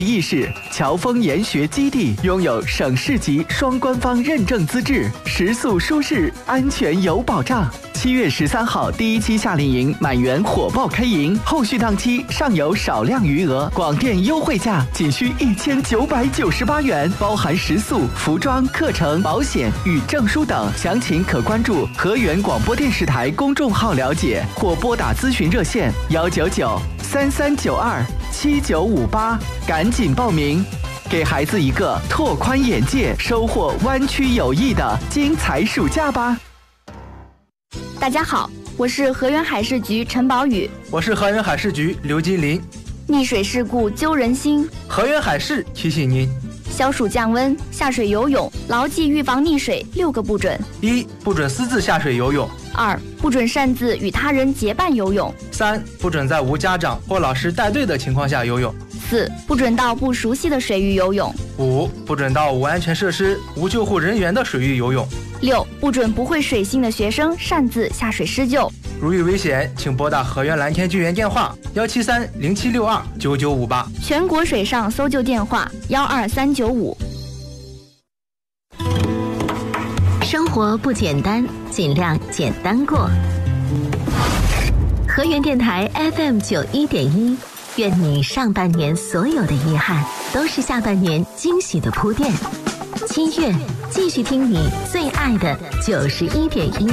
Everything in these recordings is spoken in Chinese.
意识，侨丰研学基地拥有省市级双官方认证资质，食宿舒适，安全有保障。7月13号第1期夏令营满员火爆开营，后续档期尚有少量余额，广电优惠价仅需1998元，包含食宿、服装、课程、保险与证书等。详情可关注河源广播电视台公众号了解，或拨打咨询热线199-3392-7958，赶紧报名，给孩子一个拓宽眼界、收获湾区友谊的精彩暑假吧。 大家好，我是河源海事局陈宝宇， 我是河源海事局刘金林。 溺水事故揪人心， 河源海事提醒您： 消暑降温，下水游泳，牢记预防溺水6个不准。 1. 不准私自下水游泳。 2. 不准擅自与他人结伴游泳。 3. 不准在无家长或老师带队的情况下游泳。 4. 不准到不熟悉的水域游泳。 5. 不准到无安全设施、无救护人员的水域游泳。 6. 不准不会水性的学生擅自下水施救。 如遇危险，请拨打河源蓝天救援电话173-0762-9958， 全国水上搜救电话12395。 生活不简单，尽量简单过。河源电台 FM91.1，愿你上半年所有的遗憾都是下半年惊喜的铺垫。7月继续听你最爱的91.1。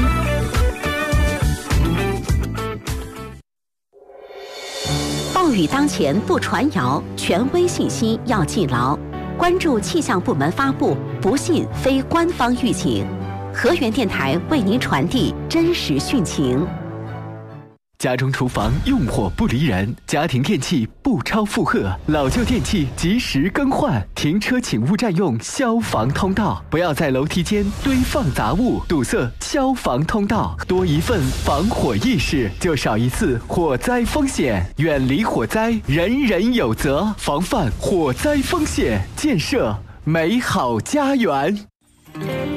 暴雨当前不传谣，权威信息要记牢。关注气象部门发布，不信非官方预警。河源电台为您传递真实讯情。 家中厨房用火不离人，家庭电器不超负荷，老旧电器及时更换。停车请勿占用消防通道，不要在楼梯间堆放杂物，堵塞消防通道。多一份防火意识，就少一次火灾风险。远离火灾，人人有责。防范火灾风险，建设美好家园。